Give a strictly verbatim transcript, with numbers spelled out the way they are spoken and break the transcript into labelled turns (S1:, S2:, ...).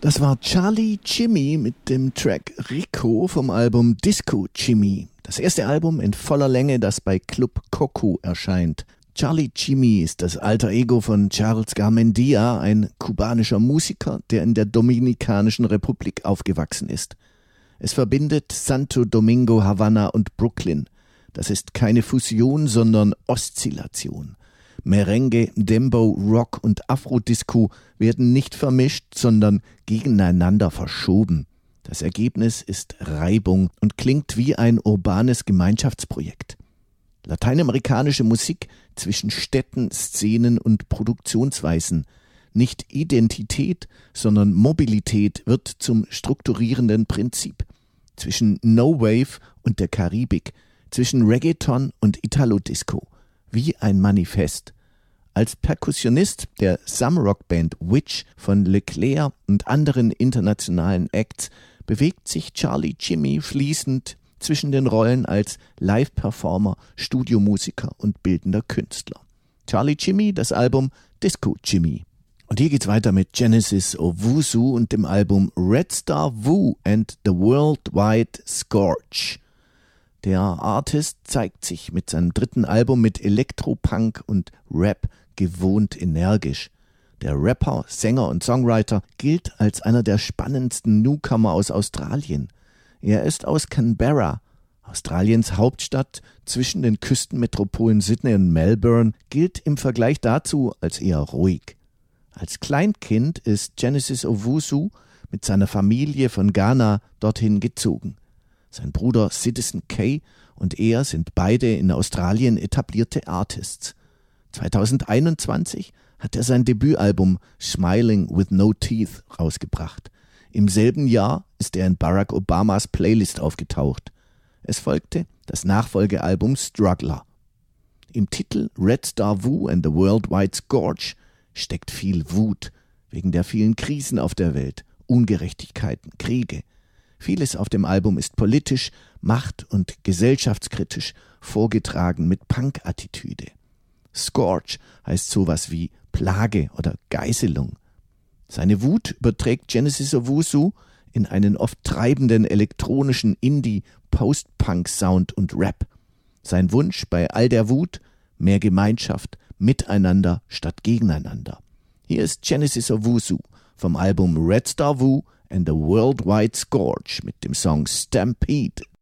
S1: Das war Charlie Chimmy mit dem Track Rico vom Album Disco Chimmy. Das erste Album in voller Länge, das bei Club Coco erscheint. Charlie Chimmy ist das Alter Ego von Charles Garmendia, ein kubanischer Musiker, der in der Dominikanischen Republik aufgewachsen ist. Es verbindet Santo Domingo, Havanna und Brooklyn. Das ist keine Fusion, sondern Oszillation. Merengue, Dembow, Rock und Afrodisco werden nicht vermischt, sondern gegeneinander verschoben. Das Ergebnis ist Reibung und klingt wie ein urbanes Gemeinschaftsprojekt. Lateinamerikanische Musik zwischen Städten, Szenen und Produktionsweisen. Nicht Identität, sondern Mobilität wird zum strukturierenden Prinzip. Zwischen No Wave und der Karibik, zwischen Reggaeton und Italo-Disco. Wie ein Manifest. Als Perkussionist der Sumrock-Band Witch von Leclerc und anderen internationalen Acts bewegt sich Charlie Chimmy fließend zwischen den Rollen als Live-Performer, Studiomusiker und bildender Künstler. Charlie Chimmy, das Album Disco Chimmy. Und hier geht's weiter mit Genesis Owusu und dem Album Red Star Wu and the Worldwide Scorch. Der Artist zeigt sich mit seinem dritten Album mit Elektropunk und Rap gewohnt energisch. Der Rapper, Sänger und Songwriter gilt als einer der spannendsten Newcomer aus Australien. Er ist aus Canberra, Australiens Hauptstadt zwischen den Küstenmetropolen Sydney und Melbourne, gilt im Vergleich dazu als eher ruhig. Als Kleinkind ist Genesis Owusu mit seiner Familie von Ghana dorthin gezogen. Sein Bruder Citizen K und er sind beide in Australien etablierte Artists. zweitausendeinundzwanzig hat er sein Debütalbum Smiling with No Teeth rausgebracht. Im selben Jahr ist er in Barack Obamas Playlist aufgetaucht. Es folgte das Nachfolgealbum Struggler. Im Titel Red Star Wu and the Worldwide Scorch steckt viel Wut wegen der vielen Krisen auf der Welt, Ungerechtigkeiten, Kriege. Vieles auf dem Album ist politisch, macht- und gesellschaftskritisch, vorgetragen mit Punk-Attitüde. Scorch heißt sowas wie Plage oder Geißelung. Seine Wut überträgt Genesis Owusu in einen oft treibenden elektronischen Indie-, Post-Punk-Sound und Rap. Sein Wunsch bei all der Wut: mehr Gemeinschaft, miteinander statt gegeneinander. Hier ist Genesis Owusu vom Album Red Star Wu and the Worldwide Scorch mit dem Song Stampede.